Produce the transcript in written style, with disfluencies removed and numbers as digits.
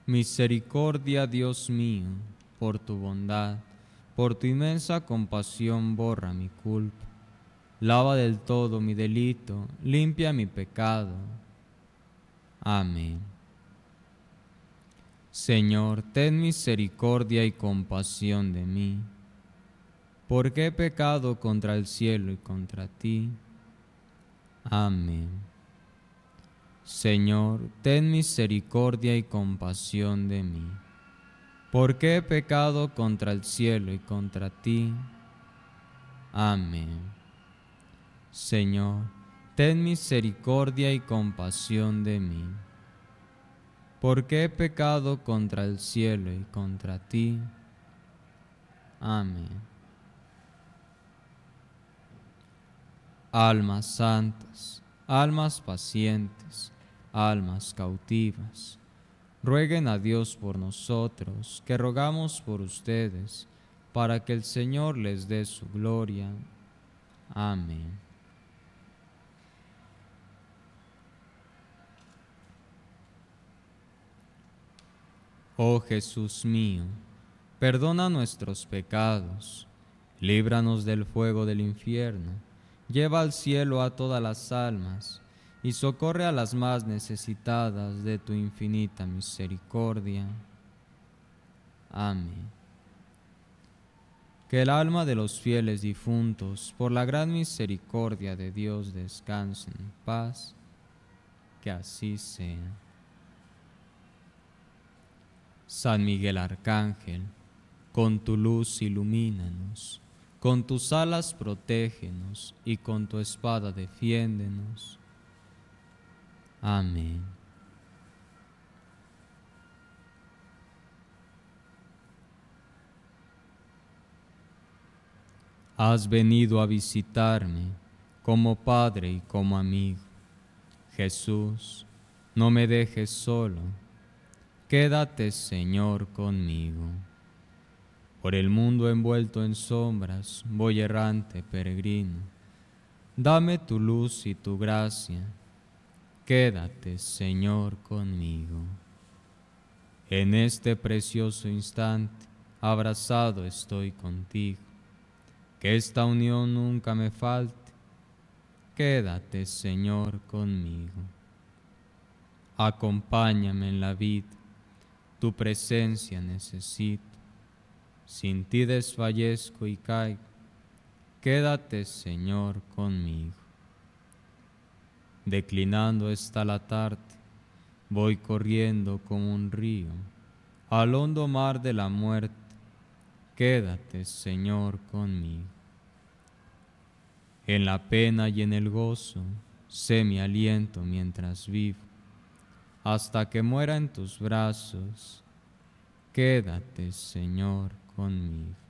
Misericordia, Dios mío, por tu bondad, por tu inmensa compasión borra mi culpa. Lava del todo mi delito, limpia mi pecado. Amén. Señor, ten misericordia y compasión de mí, porque he pecado contra el cielo y contra ti. Amén. Señor, ten misericordia y compasión de mí, porque he pecado contra el cielo y contra ti. Amén. Señor, ten misericordia y compasión de mí, porque he pecado contra el cielo y contra ti. Amén. Almas santas, almas pacientes, almas cautivas, rueguen a Dios por nosotros, que rogamos por ustedes, para que el Señor les dé su gloria. Amén. Oh Jesús mío, perdona nuestros pecados, líbranos del fuego del infierno, lleva al cielo a todas las almas, y socorre a las más necesitadas de tu infinita misericordia. Amén. Que el alma de los fieles difuntos, por la gran misericordia de Dios, descanse en paz. Que así sea. San Miguel Arcángel, con tu luz ilumínanos, con tus alas protégenos y con tu espada defiéndenos. Amén. Has venido a visitarme como Padre y como amigo. Jesús, no me dejes solo. Quédate, Señor, conmigo. Por el mundo envuelto en sombras, voy errante peregrino. Dame tu luz y tu gracia. Quédate, Señor, conmigo. En este precioso instante, abrazado estoy contigo. Que esta unión nunca me falte. Quédate, Señor, conmigo. Acompáñame en la vida, tu presencia necesito. Sin ti desfallezco y caigo. Quédate, Señor, conmigo. Declinando está la tarde, voy corriendo como un río al hondo mar de la muerte. Quédate, Señor, conmigo. En la pena y en el gozo, sé mi aliento mientras vivo. Hasta que muera en tus brazos, quédate, Señor, conmigo.